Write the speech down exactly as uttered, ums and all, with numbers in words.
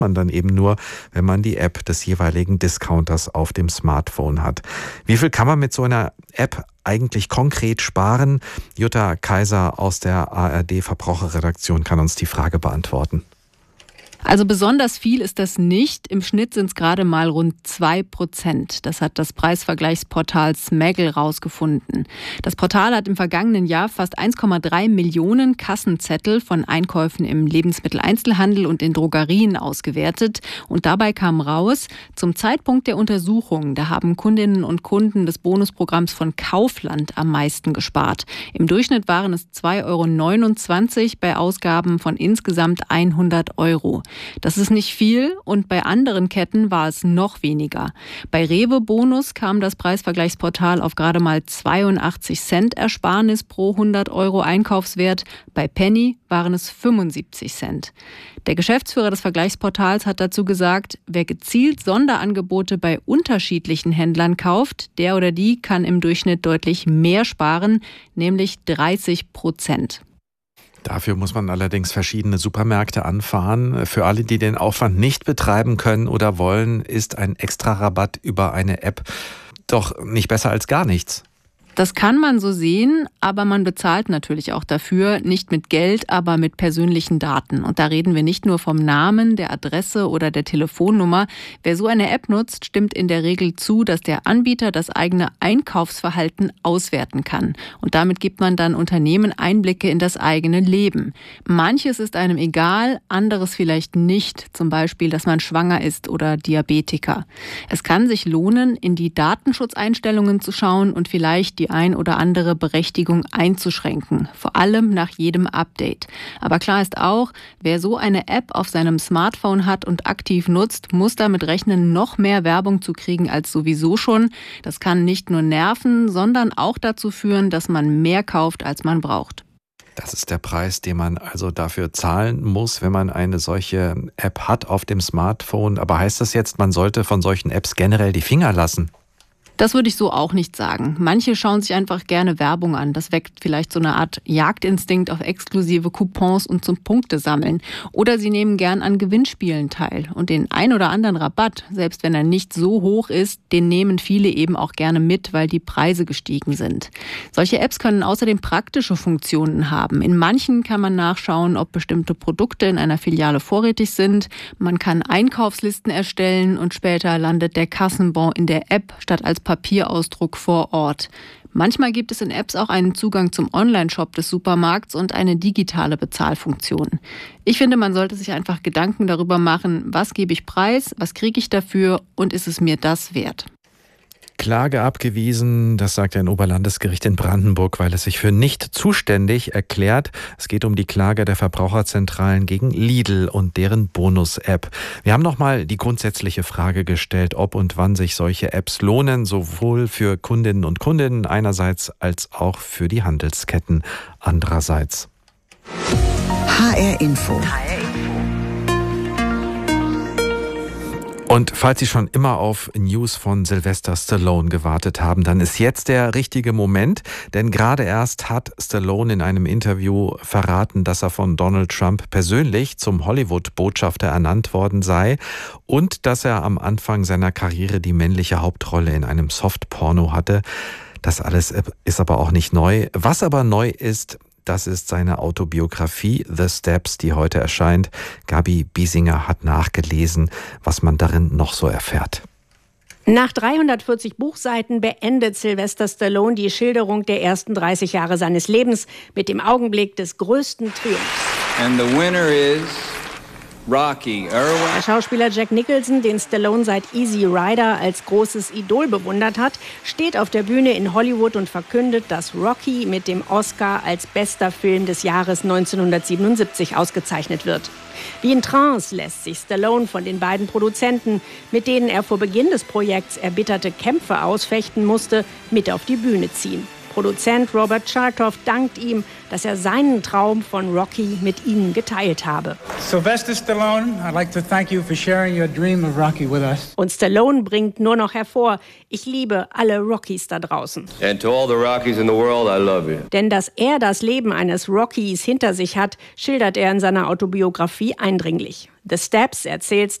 man dann eben nur, wenn man die App des jeweiligen Discounters auf dem Smartphone hat. Wie viel kann man mit so einer App eigentlich konkret sparen? Jutta Kaiser aus der A R D-Verbraucherredaktion kann uns die Frage beantworten. Also besonders viel ist das nicht. Im Schnitt sind es gerade mal rund zwei Prozent. Das hat das Preisvergleichsportal Smaggle rausgefunden. Das Portal hat im vergangenen Jahr fast eins Komma drei Millionen Kassenzettel von Einkäufen im Lebensmitteleinzelhandel und in Drogerien ausgewertet. Und dabei kam raus, zum Zeitpunkt der Untersuchung, da haben Kundinnen und Kunden des Bonusprogramms von Kaufland am meisten gespart. Im Durchschnitt waren es zwei Euro neunundzwanzig bei Ausgaben von insgesamt hundert Euro. Das ist nicht viel und bei anderen Ketten war es noch weniger. Bei Rewe Bonus kam das Preisvergleichsportal auf gerade mal zweiundachtzig Cent Ersparnis pro hundert Euro Einkaufswert. Bei Penny waren es fünfundsiebzig Cent. Der Geschäftsführer des Vergleichsportals hat dazu gesagt, wer gezielt Sonderangebote bei unterschiedlichen Händlern kauft, der oder die kann im Durchschnitt deutlich mehr sparen, nämlich dreißig Prozent. Dafür muss man allerdings verschiedene Supermärkte anfahren. Für alle, die den Aufwand nicht betreiben können oder wollen, ist ein Extra-Rabatt über eine App doch nicht besser als gar nichts. Das kann man so sehen, aber man bezahlt natürlich auch dafür, nicht mit Geld, aber mit persönlichen Daten. Und da reden wir nicht nur vom Namen, der Adresse oder der Telefonnummer. Wer so eine App nutzt, stimmt in der Regel zu, dass der Anbieter das eigene Einkaufsverhalten auswerten kann. Und damit gibt man dann Unternehmen Einblicke in das eigene Leben. Manches ist einem egal, anderes vielleicht nicht. Zum Beispiel, dass man schwanger ist oder Diabetiker. Es kann sich lohnen, in die Datenschutzeinstellungen zu schauen und vielleicht die ein oder andere Berechtigung einzuschränken, vor allem nach jedem Update. Aber klar ist auch, wer so eine App auf seinem Smartphone hat und aktiv nutzt, muss damit rechnen, noch mehr Werbung zu kriegen als sowieso schon. Das kann nicht nur nerven, sondern auch dazu führen, dass man mehr kauft, als man braucht. Das ist der Preis, den man also dafür zahlen muss, wenn man eine solche App hat auf dem Smartphone. Aber heißt das jetzt, man sollte von solchen Apps generell die Finger lassen? Das würde ich so auch nicht sagen. Manche schauen sich einfach gerne Werbung an. Das weckt vielleicht so eine Art Jagdinstinkt auf exklusive Coupons und zum Punktesammeln. Oder sie nehmen gern an Gewinnspielen teil. Und den ein oder anderen Rabatt, selbst wenn er nicht so hoch ist, den nehmen viele eben auch gerne mit, weil die Preise gestiegen sind. Solche Apps können außerdem praktische Funktionen haben. In manchen kann man nachschauen, ob bestimmte Produkte in einer Filiale vorrätig sind. Man kann Einkaufslisten erstellen und später landet der Kassenbon in der App statt als Papierausdruck vor Ort. Manchmal gibt es in Apps auch einen Zugang zum Online-Shop des Supermarkts und eine digitale Bezahlfunktion. Ich finde, man sollte sich einfach Gedanken darüber machen, was gebe ich preis, was kriege ich dafür und ist es mir das wert? Klage abgewiesen, das sagt ein Oberlandesgericht in Brandenburg, weil es sich für nicht zuständig erklärt. Es geht um die Klage der Verbraucherzentralen gegen Lidl und deren Bonus-App. Wir haben nochmal die grundsätzliche Frage gestellt, ob und wann sich solche Apps lohnen, sowohl für Kundinnen und Kunden einerseits als auch für die Handelsketten andererseits. H R Info. Und falls Sie schon immer auf News von Sylvester Stallone gewartet haben, dann ist jetzt der richtige Moment, denn gerade erst hat Stallone in einem Interview verraten, dass er von Donald Trump persönlich zum Hollywood-Botschafter ernannt worden sei und dass er am Anfang seiner Karriere die männliche Hauptrolle in einem Softporno hatte. Das alles ist aber auch nicht neu. Was aber neu ist, das ist seine Autobiografie The Steps, die heute erscheint. Gabi Biesinger hat nachgelesen, was man darin noch so erfährt. Nach dreihundertvierzig Buchseiten beendet Sylvester Stallone die Schilderung der ersten dreißig Jahre seines Lebens mit dem Augenblick des größten Triumphs. And the winner is Rocky Irwin. Der Schauspieler Jack Nicholson, den Stallone seit Easy Rider als großes Idol bewundert hat, steht auf der Bühne in Hollywood und verkündet, dass Rocky mit dem Oscar als bester Film des Jahres neunzehnhundertsiebenundsiebzig ausgezeichnet wird. Wie in Trance lässt sich Stallone von den beiden Produzenten, mit denen er vor Beginn des Projekts erbitterte Kämpfe ausfechten musste, mit auf die Bühne ziehen. Produzent Robert Chartoff dankt ihm, dass er seinen Traum von Rocky mit ihnen geteilt habe. Sylvester Stallone, I'd like to thank you for sharing your dream of Rocky with us. Und Stallone bringt nur noch hervor: Ich liebe alle Rockies da draußen. And to all the Rockies in the world, I love you. Denn dass er das Leben eines Rockies hinter sich hat, schildert er in seiner Autobiografie eindringlich. The Steps erzählt